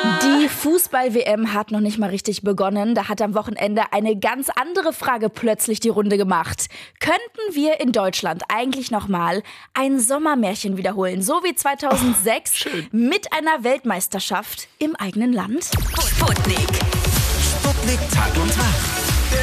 Die Fußball-WM hat noch nicht mal richtig begonnen. Da hat am Wochenende eine ganz andere Frage plötzlich die Runde gemacht. Könnten wir in Deutschland eigentlich nochmal ein Sommermärchen wiederholen, so wie 2006 mit einer Weltmeisterschaft im eigenen Land? Sputnik. Sputnik Tag und Tag.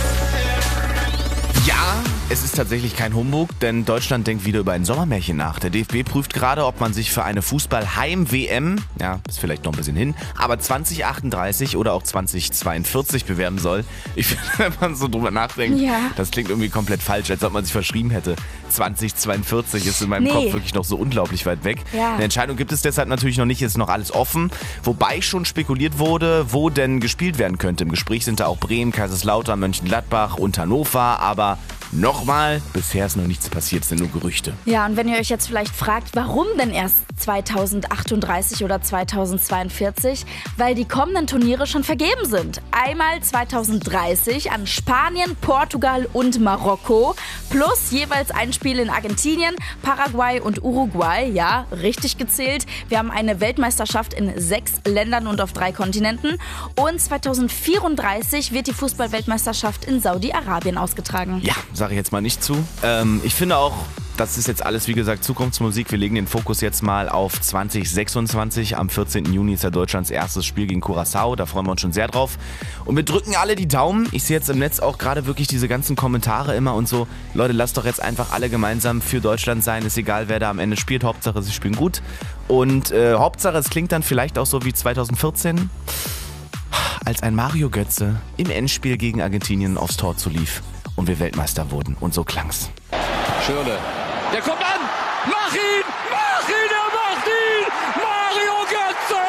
Ja, es ist tatsächlich kein Humbug, denn Deutschland denkt wieder über ein Sommermärchen nach. Der DFB prüft gerade, ob man sich für eine Fußball-Heim-WM, ja, ist vielleicht noch ein bisschen hin, aber 2038 oder auch 2042 bewerben soll. Ich finde, wenn man so drüber nachdenkt, das klingt irgendwie komplett falsch, als ob man sich verschrieben hätte. 2042 ist in meinem Kopf wirklich noch so unglaublich weit weg. Ja. Eine Entscheidung gibt es deshalb natürlich noch nicht, ist noch alles offen. Wobei schon spekuliert wurde, wo denn gespielt werden könnte. Im Gespräch sind da auch Bremen, Kaiserslautern, Mönchengladbach und Hannover, aber nochmal, bisher ist noch nichts passiert, es sind nur Gerüchte. Ja, und wenn ihr euch jetzt vielleicht fragt, warum denn erst 2038 oder 2042? Weil die kommenden Turniere schon vergeben sind. Einmal 2030 an Spanien, Portugal und Marokko, plus jeweils ein Spiel in Argentinien, Paraguay und Uruguay. Ja, richtig gezählt. Wir haben eine Weltmeisterschaft in 6 Ländern und auf 3 Kontinenten. Und 2034 wird die Fußball-Weltmeisterschaft in Saudi-Arabien ausgetragen. Ja, sage ich jetzt mal nicht zu. Ich finde auch, das ist jetzt alles, wie gesagt, Zukunftsmusik. Wir legen den Fokus jetzt mal auf 2026. Am 14. Juni ist ja Deutschlands erstes Spiel gegen Curaçao. Da freuen wir uns schon sehr drauf. Und wir drücken alle die Daumen. Ich sehe jetzt im Netz auch gerade wirklich diese ganzen Kommentare immer und so. Leute, lasst doch jetzt einfach alle gemeinsam für Deutschland sein. Ist egal, wer da am Ende spielt. Hauptsache, sie spielen gut. Und Hauptsache, es klingt dann vielleicht auch so wie 2014, als ein Mario Götze im Endspiel gegen Argentinien aufs Tor zulief und wir Weltmeister wurden. Und so klang's. Schürrle. Der kommt an! Mach ihn! Mach ihn! Er macht ihn! Mario Götze!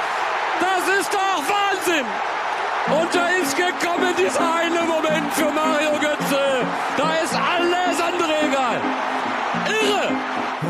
Das ist doch Wahnsinn! Und da ist gekommen dieser eine Moment für Mario